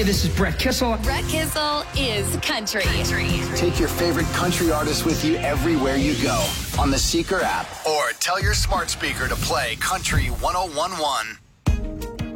this is Brett Kissel. Brett Kissel is country. Take your favorite country artists with you everywhere you go on the Seeker app or tell your smart speaker to play Country 101.1.